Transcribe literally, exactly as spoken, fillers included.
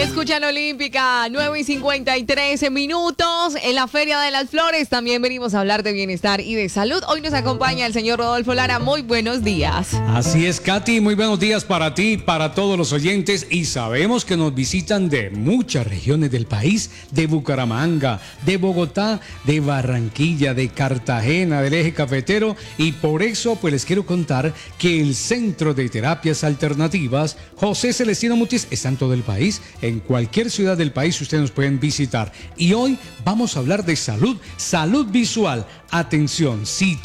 Escuchan Olímpica, nueve y cincuenta y tres minutos en la Feria de las Flores. También venimos a hablar de bienestar y de salud. Hoy nos acompaña el señor Rodolfo Lara. Muy buenos días. Así es, Katy. Muy buenos días para ti, para todos los oyentes. Y sabemos que nos visitan de muchas regiones del país, de Bucaramanga, de Bogotá, de Barranquilla, de Cartagena, del eje cafetero. Y por eso, pues les quiero contar que el Centro de Terapias Alternativas José Celestino Mutis está en todo el país. En cualquier ciudad del país ustedes nos pueden visitar. Y hoy vamos a hablar de salud, salud visual. Atención, si